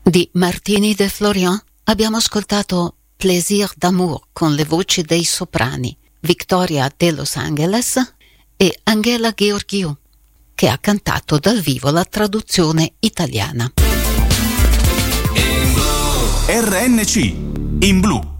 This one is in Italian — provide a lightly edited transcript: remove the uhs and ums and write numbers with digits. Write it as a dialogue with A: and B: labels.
A: Di Martini de Florian abbiamo ascoltato Plaisir d'amour con le voci dei soprani Victoria de Los Angeles e Angela Gheorghiu, che ha cantato dal vivo la traduzione italiana.
B: RNC in blu.